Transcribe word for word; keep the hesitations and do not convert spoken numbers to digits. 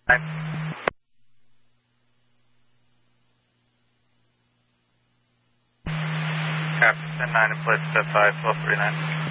Captain nine in place, step five, twelve thirty-nine.